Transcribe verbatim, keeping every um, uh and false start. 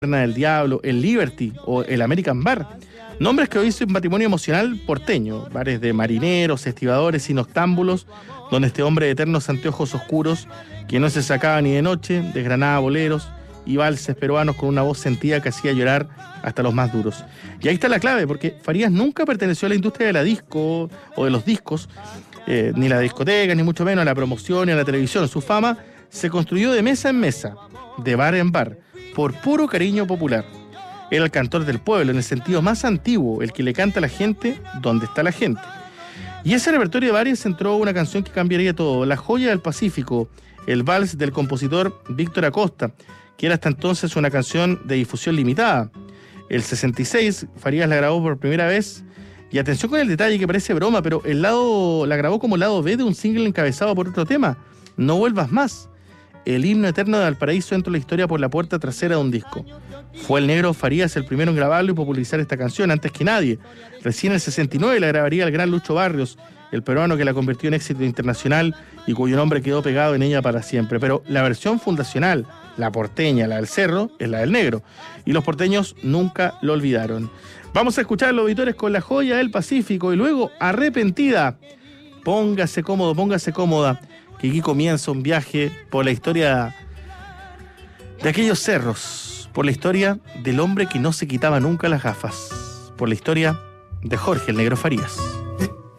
del Diablo, el Liberty o el American Bar. Nombres que hoy son un patrimonio emocional porteño, bares de marineros, estibadores y noctámbulos, donde este hombre de eternos anteojos oscuros, que no se sacaba ni de noche, desgranaba boleros y valses peruanos con una voz sentida que hacía llorar hasta los más duros. Y ahí está la clave, porque Farías nunca perteneció a la industria de la disco o de los discos, eh, ni la discoteca, ni mucho menos a la promoción ni a la televisión. Su fama se construyó de mesa en mesa, de bar en bar, por puro cariño popular. Era el cantor del pueblo, en el sentido más antiguo, el que le canta a la gente donde está la gente. Y ese repertorio de bares entró una canción que cambiaría todo, La Joya del Pacífico, el vals del compositor Víctor Acosta, que era hasta entonces una canción de difusión limitada. El sesenta y seis, Farías la grabó por primera vez, y atención con el detalle que parece broma, pero el lado la grabó como lado B de un single encabezado por otro tema, No Vuelvas Más. El himno eterno de Valparaíso entró en la historia por la puerta trasera de un disco. Fue el negro Farías el primero en grabarlo y popularizar esta canción antes que nadie. Recién en el sesenta y nueve la grabaría el gran Lucho Barrios, el peruano que la convirtió en éxito internacional y cuyo nombre quedó pegado en ella para siempre. Pero la versión fundacional, la porteña, la del cerro, es la del negro. Y los porteños nunca lo olvidaron. Vamos a escuchar a los auditores con La Joya del Pacífico y luego Arrepentida. Póngase cómodo, póngase cómoda, que aquí comienza un viaje por la historia de aquellos cerros, por la historia del hombre que no se quitaba nunca las gafas, por la historia de Jorge el Negro Farías.